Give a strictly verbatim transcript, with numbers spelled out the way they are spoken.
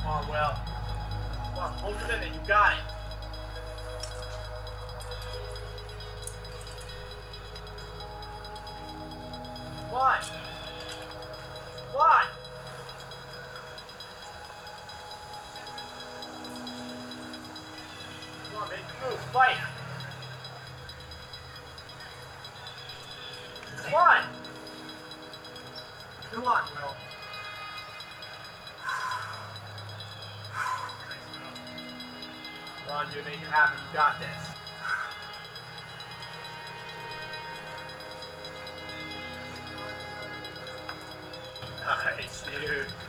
on, Will. Come on, hold it in there. You got it. Come on. Come on. Come on, make the move. Fight. Come on. Come on, Will. Come on, dude. Make it happen. You got this. Nice, dude.